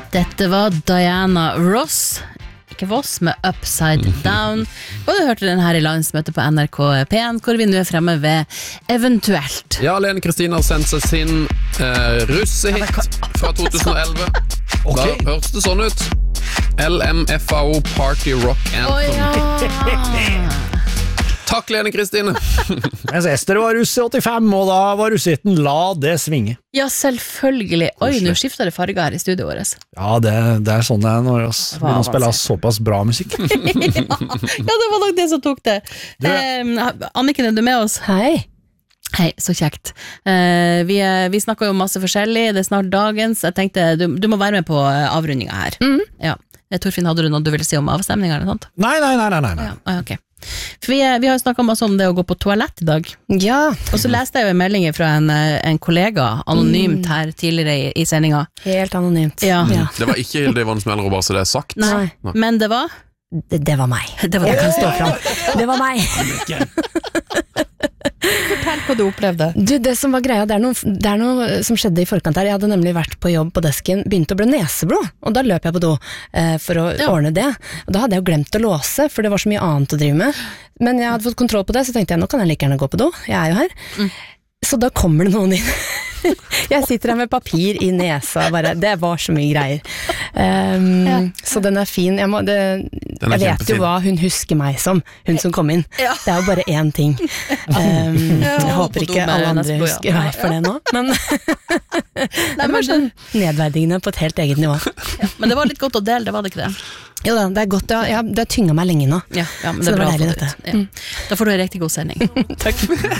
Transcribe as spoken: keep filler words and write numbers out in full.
Dette var Diana Ross, ikke Voss, med Upside Down. Og du hørte den her i landsmøtet på N R K P en, hvor vi nå er fremme ved Eventuelt. Ja, Lene Kristina har sendt seg sin eh, russehit fra to tusen og elleve. Okay. Da hørtes det sånn ut. L M F A O Party Rock Anthem. Å ja! Takk, Lene Kristine. Mens Ester var russ i åttifem, og da var russehitten La det svinge. Ja, selvfølgelig. Oi, nå skifter det farger her i studioet vårt. Ja, det, det er sånn det er når vi må spille såpass bra musikk. ja, ja, det var nok det som tok det. det eh, Anniken, er du med oss? Hei. Hei, så kjekt. Eh, vi, vi snakker jo masse forskjellig, det er snart dagens. Jeg tenkte, du, du må være med på avrundinga her. Mm. Ja. Torfinn, hadde du noe du ville si om avstemninga eller noe sånt? Nei, nei, nei, nei, nei. Ja, ah, ok. For vi, vi har jo snakket masse om det å gå på toalett i dag. Ja. Og så leste jeg jo en melding fra en, en kollega, anonymt her tidligere i, i sendinga. Helt anonymt. Ja. Ja. Det var ikke Hilde Ivans Mellerup, bare så det er sagt. Nei, Nei. men det var? Det, det var meg. Det var Jeg det. kan stå fram. Det var meg. Fortell hva du opplevde. Du, det som var greia, det er, noe, det er noe som skjedde i forkant her. Jeg hadde nemlig vært på jobb på desken, begynte å blø neseblod, og da løp jeg på do eh, for å Ja. ordne det. Og da hadde jeg jo glemt å låse, for det var så mye annet å drive med. Men jeg hadde fått kontroll på det, så tenkte jeg, nå kan jeg like gjerne gå på do. Jeg er jo her. Mm. Så da kommer det noen inn. Jeg sitter her med papir i nesa, bare, det var så mye greier. Um, Ja. Så den er fin. Jeg, må, det, Den er jeg vet kjempefin. jo hva hun husker meg som, hun som kom inn. Ja. Det er jo bare én ting. Um, Ja, jeg på håper do ikke med alle andre neseblo, ja. husker meg for det nå, men det men var sånn nedverdigende på et helt eget nivå. Ja, men det var litt godt å dele, det var det ikke det? Jo da, det er godt, ja, ja, det har tynga meg lenge nå. Ja, ja men Så det er det bra var å få deilig det ut. dette. Ja. Da får du en riktig god sending. Takk.